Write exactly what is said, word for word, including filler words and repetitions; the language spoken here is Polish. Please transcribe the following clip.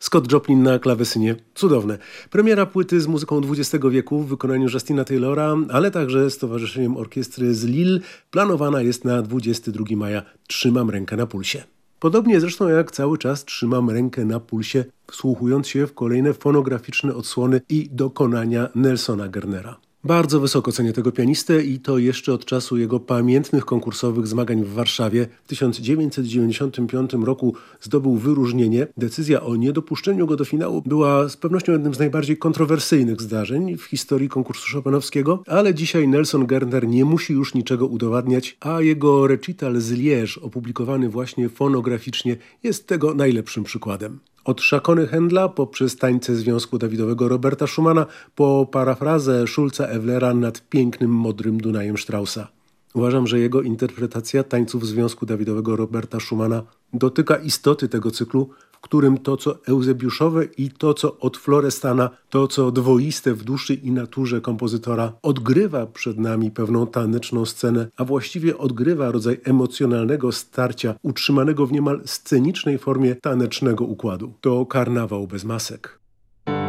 Scott Joplin na klawesynie. Cudowne. Premiera płyty z muzyką dwudziestego wieku w wykonaniu Justina Taylora, ale także z Towarzyszeniem Orkiestry z Lille planowana jest na dwudziestego drugiego maja. Trzymam rękę na pulsie. Podobnie zresztą jak cały czas trzymam rękę na pulsie, wsłuchując się w kolejne fonograficzne odsłony i dokonania Nelsona Gernera. Bardzo wysoko cenię tego pianistę i to jeszcze od czasu jego pamiętnych konkursowych zmagań w Warszawie. W tysiąc dziewięćset dziewięćdziesiątym piątym roku zdobył wyróżnienie. Decyzja o niedopuszczeniu go do finału była z pewnością jednym z najbardziej kontrowersyjnych zdarzeń w historii konkursu chopinowskiego, ale dzisiaj Nelson Gerner nie musi już niczego udowadniać, a jego recital z Liège, opublikowany właśnie fonograficznie, jest tego najlepszym przykładem. Od szakony Händla poprzez tańce Związku Dawidowego Roberta Schumana po parafrazę Schulza Ewlera nad pięknym modrym Dunajem Straussa. Uważam, że jego interpretacja tańców Związku Dawidowego Roberta Schumana dotyka istoty tego cyklu, w którym to, co eusebiuszowe i to, co od Florestana, to, co dwoiste w duszy i naturze kompozytora, odgrywa przed nami pewną taneczną scenę, a właściwie odgrywa rodzaj emocjonalnego starcia, utrzymanego w niemal scenicznej formie tanecznego układu. To karnawał bez masek.